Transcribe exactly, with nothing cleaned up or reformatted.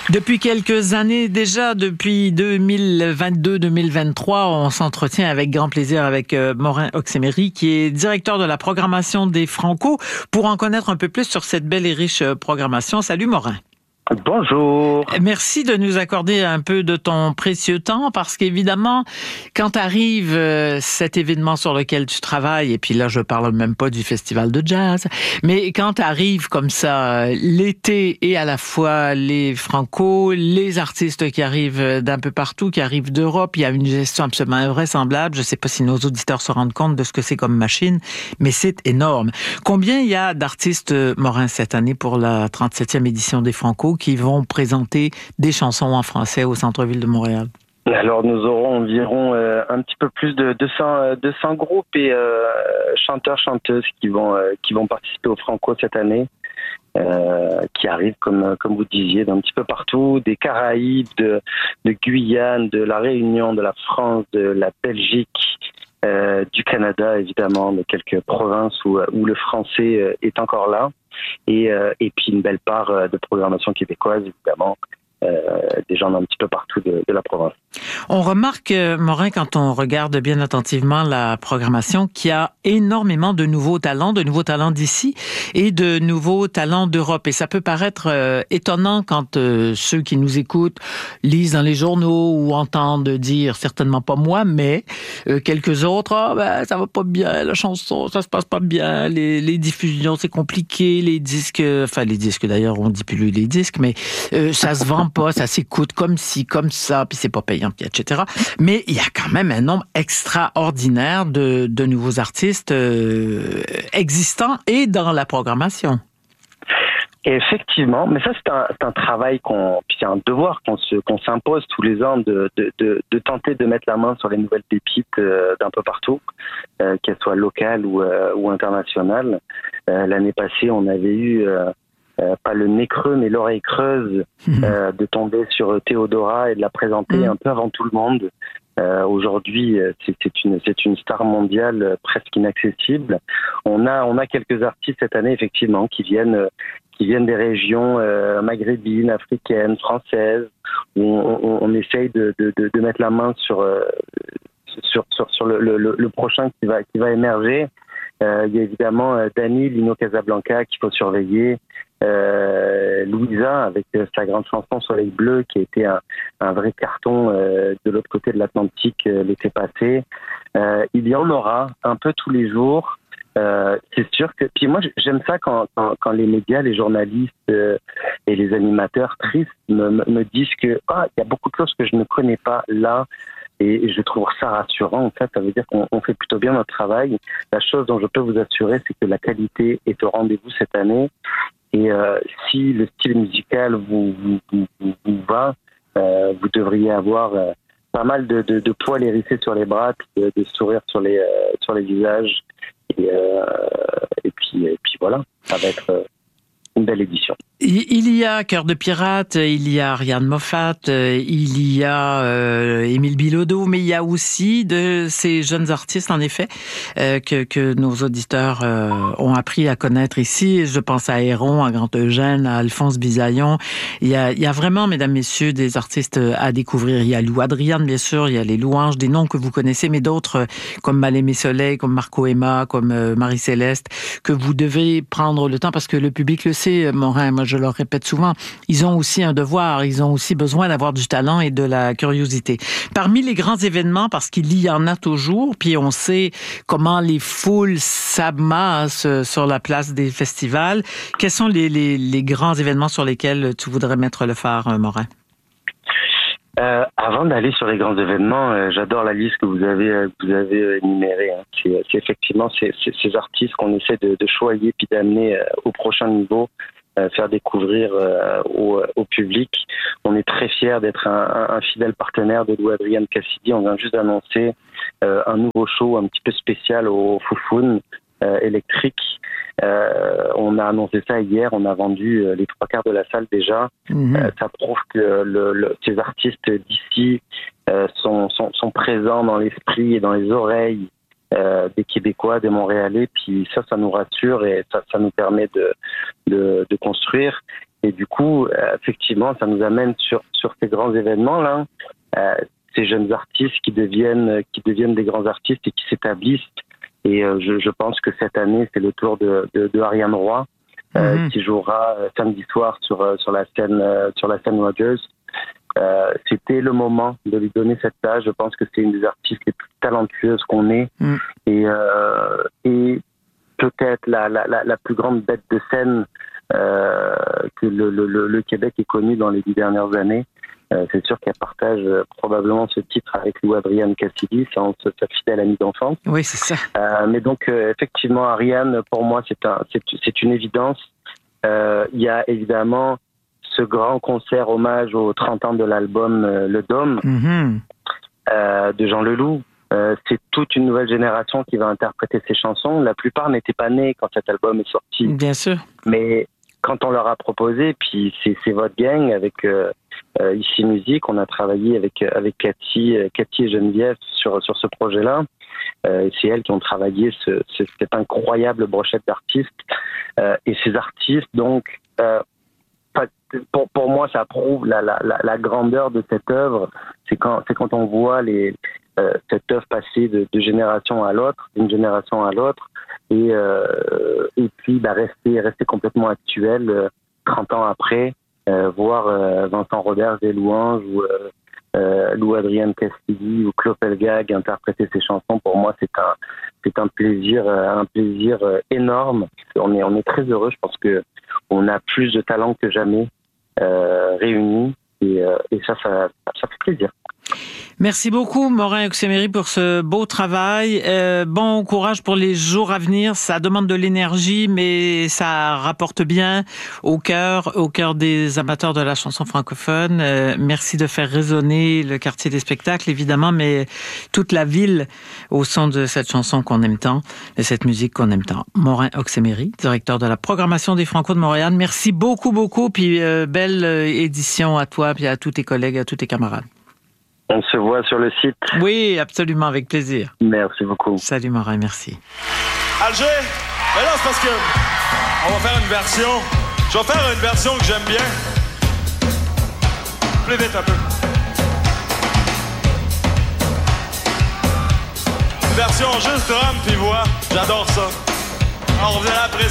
Depuis quelques années déjà, depuis deux mille vingt-deux deux mille vingt-trois, on s'entretient avec grand plaisir avec Morin Oxemery, qui est directeur de la programmation des Franco, pour en connaître un peu plus sur cette belle et riche programmation. Salut Morin. Bonjour. Merci de nous accorder un peu de ton précieux temps, parce qu'évidemment, quand arrive euh, cet événement sur lequel tu travailles, et puis là, je parle même pas du festival de jazz, mais quand arrive comme ça l'été et à la fois les Franco, les artistes qui arrivent d'un peu partout, qui arrivent d'Europe, il y a une gestion absolument invraisemblable. Je sais pas si nos auditeurs se rendent compte de ce que c'est comme machine, mais c'est énorme. Combien il y a d'artistes, Morin, cette année pour la trente-septième édition des Franco, qui vont présenter des chansons en français au centre-ville de Montréal? Alors nous aurons environ euh, un petit peu plus de deux cents, deux cents groupes et euh, chanteurs, chanteuses qui vont euh, qui vont participer au Franco cette année, euh, qui arrivent comme comme vous disiez d'un petit peu partout, des Caraïbes, de, de Guyane, de la Réunion, de la France, de la Belgique, euh, du Canada évidemment, de quelques provinces où où le français est encore là. Et, euh, et puis une belle part de programmation québécoise, évidemment, euh, des gens d'un petit peu partout de, de la province. On remarque, Morin, quand on regarde bien attentivement la programmation, qu'il y a énormément de nouveaux talents, de nouveaux talents d'ici et de nouveaux talents d'Europe. Et ça peut paraître euh, étonnant quand euh, ceux qui nous écoutent lisent dans les journaux ou entendent dire, certainement pas moi, mais euh, quelques autres, ah, ben, ça va pas bien, la chanson, ça se passe pas bien, les, les diffusions, c'est compliqué, les disques, enfin les disques d'ailleurs, on dit plus les disques, mais euh, ça se vend pas, ça s'écoute comme ci, comme ça, puis c'est pas payant, et cetera. Mais il y a quand même un nombre extraordinaire de, de nouveaux artistes euh, existants et dans la programmation. Et effectivement, mais ça c'est un, c'est un travail qu'on, puis c'est un devoir qu'on se, qu'on s'impose tous les ans de, de, de, de tenter de mettre la main sur les nouvelles pépites euh, d'un peu partout, euh, qu'elles soient locales ou, euh, ou internationales. Euh, l'année passée, on avait eu euh, Euh, pas le nez creux, mais l'oreille creuse, mmh. euh, de tomber sur Théodora et de la présenter mmh. un peu avant tout le monde. Euh, aujourd'hui, c'est, c'est une c'est une star mondiale euh, presque inaccessible. On a on a quelques artistes cette année effectivement qui viennent euh, qui viennent des régions euh, maghrébines, africaines, françaises. Où on, on, on essaye de, de de de mettre la main sur euh, sur sur sur le, le le prochain qui va qui va émerger. Euh, il y a évidemment euh, Dany, Lino Casablanca qu'il faut surveiller. Euh, Louisa avec euh, sa grande chanson Soleil Bleu qui a été un, un vrai carton euh, de l'autre côté de l'Atlantique euh, l'été passé. Euh, il y en aura un peu tous les jours. Euh, c'est sûr que puis moi j'aime ça quand quand, quand les médias, les journalistes euh, et les animateurs tristes me, me disent que ah il y a beaucoup de choses que je ne connais pas là. Et je trouve ça rassurant. En fait, ça veut dire qu'on on fait plutôt bien notre travail. La chose dont je peux vous assurer, c'est que la qualité est au rendez-vous cette année. Et euh, si le style musical vous vous, vous, vous, vous va, euh, vous devriez avoir euh, pas mal de, de, de poils hérissés sur les bras, de, de sourires sur les euh, sur les visages. Et, euh, et puis et puis voilà, ça va être euh, une belle édition. Il y a Cœur de Pirate, il y a Ariane Moffat, il y a euh, Émile Bilodeau, mais il y a aussi de ces jeunes artistes, en effet, euh, que, que nos auditeurs euh, ont appris à connaître ici. Je pense à Héron, à Grand Eugène, à Alphonse Bisaillon. Il y a, il y a vraiment, mesdames, messieurs, des artistes à découvrir. Il y a Lou Adriane, bien sûr, il y a les Louanges, des noms que vous connaissez, mais d'autres comme Mal-Aimé Soleil, comme Marco Emma, comme euh, Marie-Céleste, que vous devez prendre le temps, parce que le public le sait, Morin, moi je leur répète souvent, ils ont aussi un devoir, ils ont aussi besoin d'avoir du talent et de la curiosité. Parmi les grands événements, parce qu'il y en a toujours, puis on sait comment les foules s'amassent sur la place des festivals, quels sont les, les, les grands événements sur lesquels tu voudrais mettre le phare, Morin? Euh, avant d'aller sur les grands événements, euh, j'adore la liste que vous avez euh, vous avez énumérée. Hein. C'est, c'est effectivement ces, ces, ces artistes qu'on essaie de, de choyer puis d'amener euh, au prochain niveau, euh, faire découvrir euh, au, au public. On est très fiers d'être un, un, un fidèle partenaire de Lou Adriane Cassidy. On vient juste d'annoncer euh, un nouveau show un petit peu spécial au Foufoune euh, électrique. Euh, on a annoncé ça hier, on a vendu euh, les trois quarts de la salle déjà. Mmh. Euh, ça prouve que le, le, ces artistes d'ici euh, sont, sont, sont présents dans l'esprit et dans les oreilles euh, des Québécois, des Montréalais. Puis ça, ça nous rassure et ça, ça nous permet de, de, de construire. Et du coup, euh, effectivement, ça nous amène sur sur ces grands événements là, euh, ces jeunes artistes qui deviennent qui deviennent des grands artistes et qui s'établissent. Et euh, je, je pense que cette année, c'est le tour de de, de Ariane Roy, euh, mm-hmm. qui jouera euh, samedi soir sur euh, sur la scène euh, sur la scène Rogers. Euh, c'était le moment de lui donner cette place. Je pense que c'est une des artistes les plus talentueuses qu'on ait. Mm. Et, euh, et peut-être la, la, la, la plus grande bête de scène euh, que le, le, le Québec ait connue dans les dix dernières années. Euh, c'est sûr qu'elle partage euh, probablement ce titre avec Lou Adrienne Cassidy, sa, sa fidèle amie d'enfance. Oui, c'est ça. Euh, mais donc, euh, effectivement, Ariane, pour moi, c'est, un, c'est, c'est une évidence. Euh, il y a évidemment ce grand concert hommage aux trente ans de l'album euh, Le Dôme mm-hmm. euh, de Jean Leloup. Euh, c'est toute une nouvelle génération qui va interpréter ces chansons. La plupart n'étaient pas nés quand cet album est sorti. Bien sûr. Mais quand on leur a proposé, puis c'est, c'est votre gang avec euh, euh, Ici Musique, on a travaillé avec avec Cathy, Cathy et Geneviève sur sur ce projet-là. Euh, c'est elles qui ont travaillé ce, ce, cette incroyable brochette d'artistes. Euh, et ces artistes, donc, euh, Pour, pour moi, ça prouve la, la, la, la grandeur de cette œuvre. C'est quand, c'est quand on voit les, euh, cette œuvre passer de, de génération à l'autre, d'une génération à l'autre, et, euh, et puis bah, rester, rester complètement actuel euh, trente ans après, euh, voir euh, Vincent Robert des louanges ou euh, euh, Lou Adrienne Cassidy ou Claude Pelgag interpréter ces chansons. Pour moi, c'est un, c'est un plaisir, un plaisir énorme. On est, on est très heureux. Je pense que on a plus de talent que jamais euh, réunis et, euh, et ça, ça, ça fait plaisir. Merci beaucoup, Morin Oxemery, pour ce beau travail. Euh, bon courage pour les jours à venir. Ça demande de l'énergie, mais ça rapporte bien au cœur, au cœur des amateurs de la chanson francophone. Euh, merci de faire résonner le quartier des spectacles, évidemment, mais toute la ville au son de cette chanson qu'on aime tant, de cette musique qu'on aime tant. Morin Oxemery, directeur de la programmation des Franco de Montréal. Merci beaucoup, beaucoup, puis euh, belle édition à toi, puis à tous tes collègues, à tous tes camarades. On se voit sur le site. Oui, absolument, avec plaisir. Merci beaucoup. Salut Morin, merci. Alger, ben là c'est parce que on va faire une version. Je vais faire une version que j'aime bien. Plus vite un peu. Une version juste drum puis voix. J'adore ça. Alors on revient après.